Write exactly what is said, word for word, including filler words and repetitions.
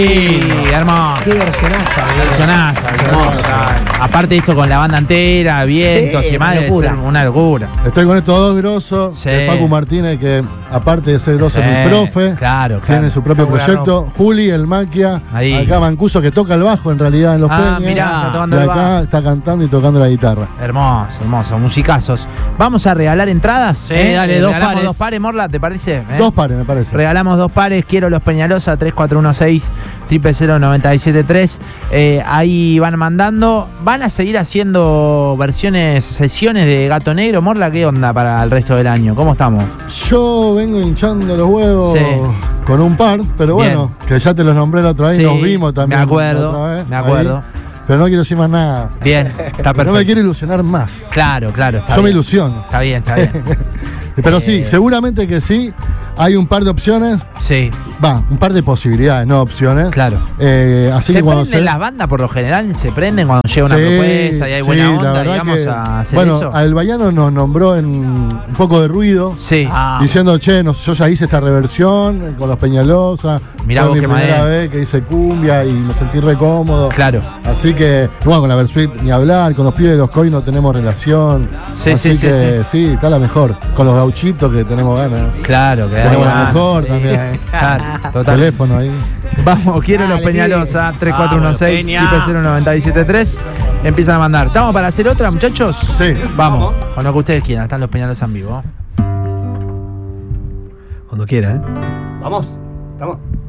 hermoso. Qué versionaza, Versionaza, hermosa. Aparte esto con la banda entera, vientos Sí, y demás, una debe locura. ser una locura. Estoy con estos dos grosos. Sí. De Facu Martínez, que aparte de ser grosso Sí, es mi profe. claro, claro. Tiene su propio Laburando. proyecto. Juli, el Maquia. Ahí. Acá Mancuso, que toca el bajo en realidad en los Ah, Peñas. mirá, está tocando y el acá bajo. está cantando y tocando la guitarra. Hermoso, hermoso, musicazos. Vamos a regalar entradas. Sí, dale, dos Regalamos pares. dos pares, Morla, ¿te parece? ¿Eh? Dos pares, me parece. Regalamos dos pares, quiero los Peñalosa, tres cuatro uno seis, cero cero nueve siete tres. Eh, ahí van mandando. ¿Van a seguir haciendo versiones, sesiones de Gato Negro? Morla, ¿qué onda para el resto del año? ¿Cómo estamos? Yo vengo hinchando los huevos Sí. con un par, pero Bien. bueno, que ya te los nombré la otra vez Sí, y nos vimos también. me acuerdo, la otra vez, me acuerdo. ahí. Pero no quiero decir más nada. Bien, está perfecto. No me quiero ilusionar más. Claro, claro, está Yo me bien. ilusiono. Está bien, está bien. Pero Eh. sí, seguramente que sí. Hay un par de opciones. Sí, Va, un par de posibilidades, no opciones. claro. Eh, así ¿Se que cuando prenden se. las bandas por lo general? ¿Se prenden cuando llega una Sí, propuesta y hay buena sí, la onda, verdad digamos, que- a hacer bueno, eso? al Bayano nos nombró en un poco de ruido. Sí. Ah, Diciendo, che, no, yo ya hice esta reversión con los Peñalosa. Mirá fue vos mi qué primera madera. vez que hice cumbia y me sentí re cómodo. Claro. Así que, bueno, con la Versuit ni hablar, con los pibes de los Coy no tenemos relación. Sí, Así sí, sí, que sí, está la mejor. Con los gauchitos que tenemos ganas. Claro, que Tenemos hay la ganas, mejor sí. también. eh. Claro, total. Teléfono ahí. Vamos, quiero los Dale, Peñalosa, tres cuatro uno seis, Vamos, Peña. cero nueve siete tres. Empiezan a mandar. ¿Estamos para hacer otra, muchachos? Sí. Vamos, con lo que ustedes quieran. Están los Peñalosa en vivo. Cuando quiera, ¿eh? Vamos, estamos.